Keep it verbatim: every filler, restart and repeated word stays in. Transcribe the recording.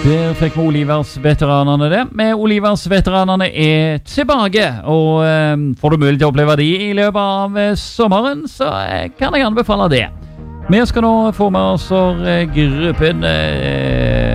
Der fikk vi Olivers-veteranene det. Men Olivers-veteranene er tilbake, og eh, får du mulighet til å oppleve de i løpet av eh, sommeren, så eh, kan jeg anbefale det. Vi skal nå få med oss eh, gruppen... Eh,